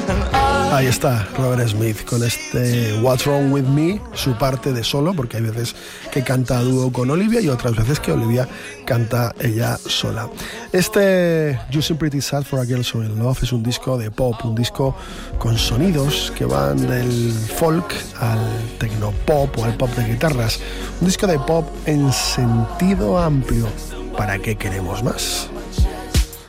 Ahí está Robert Smith con este What's Wrong With Me, su parte de solo, porque hay veces que canta a dúo con Olivia y otras veces que Olivia canta ella sola. Este You Seem Pretty Sad for a Girl So In Love es un disco de pop, un disco con sonidos que van del folk al tecnopop o al pop de guitarras, un disco de pop en sentido amplio. ¿Para qué queremos más?